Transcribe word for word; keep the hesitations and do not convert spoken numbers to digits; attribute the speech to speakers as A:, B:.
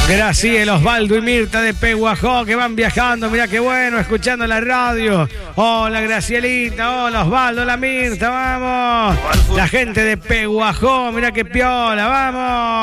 A: Graciela, Osvaldo y Mirta de Peguajó que van viajando, mirá qué bueno, escuchando la radio. Hola Gracielita, hola Osvaldo, hola Mirta, vamos. La gente de Peguajó, mirá qué piola, vamos.